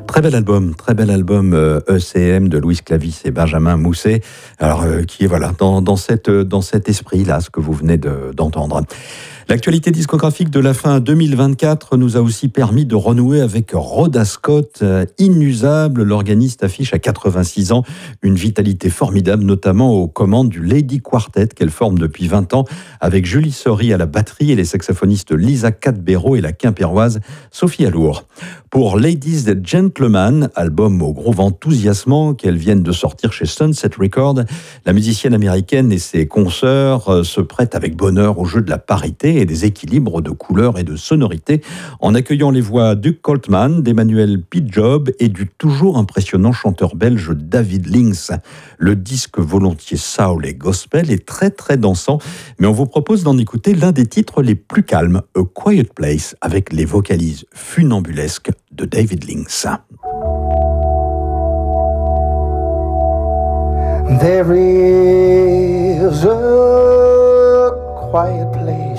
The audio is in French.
Très bel album ECM de Louis Clavis et Benjamin Mousset. Alors qui est voilà dans cet esprit là, ce que vous venez d'entendre. L'actualité discographique de la fin 2024 nous a aussi permis de renouer avec Rhoda Scott, inusable. L'organiste affiche à 86 ans une vitalité formidable, notamment aux commandes du Lady Quartet qu'elle forme depuis 20 ans avec Julie Sory à la batterie et les saxophonistes Lisa Cadbero et la quimpéroise Sophie Alour. Pour Ladies and Gentlemen, album au groove enthousiasmant qu'elles viennent de sortir chez Sunset Records, la musicienne américaine et ses consoeurs se prêtent avec bonheur au jeu de la parité et des équilibres de couleurs et de sonorités en accueillant les voix d'Hugh Coltman, d'Emmanuel Pidjob et du toujours impressionnant chanteur belge David Links. Le disque volontiers soul et gospel est très très dansant, mais on vous propose d'en écouter l'un des titres les plus calmes, A Quiet Place, avec les vocalises funambulesques de David Links. There is a quiet place